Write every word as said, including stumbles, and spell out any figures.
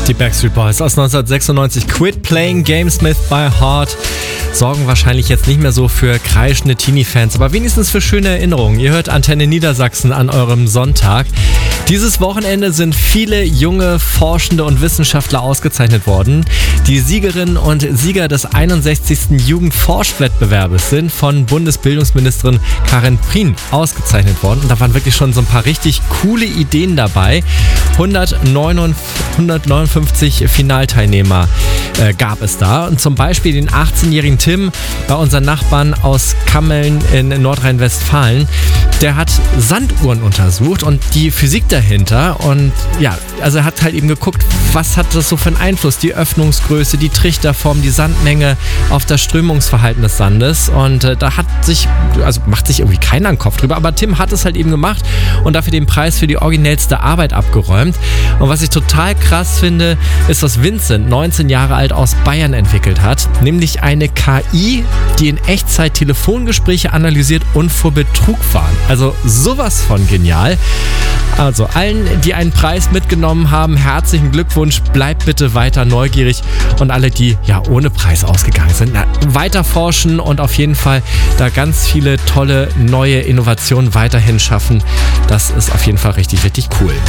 Die Backstreet Boys aus neunzehnhundertsechsundneunzig, Quit Playing Gamesmith by Heart, sorgen wahrscheinlich jetzt nicht mehr so für kreischende Teenie-Fans, aber wenigstens für schöne Erinnerungen. Ihr hört Antenne Niedersachsen an eurem Sonntag. Dieses Wochenende sind viele junge Forschende und Wissenschaftler ausgezeichnet worden. Die Siegerinnen und Sieger des einundsechzigsten Jugendforschwettbewerbes sind von Bundesbildungsministerin Karin Prien ausgezeichnet worden. Und da waren wirklich schon so ein paar richtig coole Ideen dabei. hundertneunundfünfzig Finalteilnehmer äh, gab es da. Und zum Beispiel den achtzehnjährigen Tim bei unseren Nachbarn aus Kammeln in Nordrhein-Westfalen. Der hat Sanduhren untersucht und die Physik dahinter. Und ja, also er hat halt eben geguckt, was hat das so für einen Einfluss? Die Öffnungsgröße, die Trichterform, die Sandmenge auf das Strömungsverhalten des Sandes. Und äh, da hat sich, also macht sich irgendwie keiner einen Kopf drüber, aber Tim hat es halt eben gemacht und dafür den Preis für die originellste Arbeit abgeräumt. Und was ich total krass finde, ist, was Vincent, neunzehn Jahre alt, aus Bayern entwickelt hat. Nämlich eine K I, die in Echtzeit Telefongespräche analysiert und vor Betrug warnt. Also sowas von genial. Also allen, die einen Preis mitgenommen haben, herzlichen Glückwunsch. Bleibt bitte weiter neugierig. Und alle, die ja ohne Preis ausgegangen sind, na, weiter forschen und auf jeden Fall da ganz viele tolle neue Innovationen weiterhin schaffen. Das ist auf jeden Fall richtig, richtig cool.